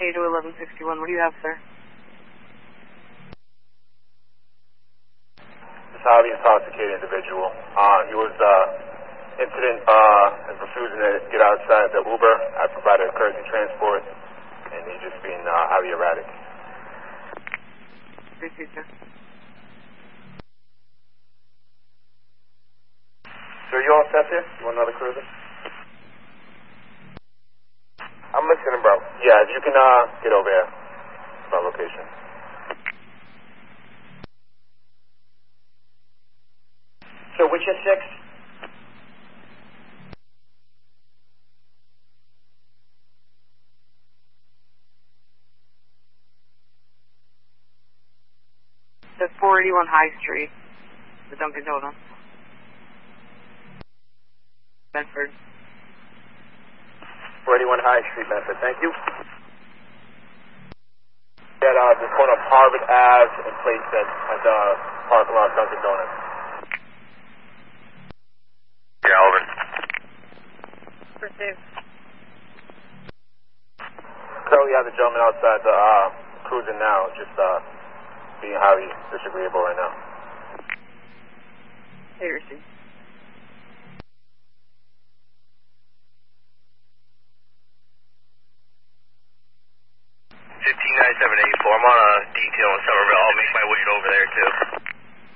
to 1161. What do you have, sir? This highly intoxicated individual. He was incident and refusing to get outside the Uber. I provided a courtesy transport, and he's just being highly erratic. Receive, sir. Sir, you all set here? You want another cruiser? I'm listening, bro. Yeah, if you can get over here. It's my location. So which is 6? That's 481 High Street, the Dunkin' Donuts. Bedford. 481 High Street, Bedford. Thank you. At the corner of Harvard Ave and Placement at the parking lot Dunkin' Donuts. Galvin. Receive. Currently have the gentleman outside the cruising now, just being highly disagreeable right now. Hey, receive. 159784. I'm on a detail in Somerville. I'll make my way over there too.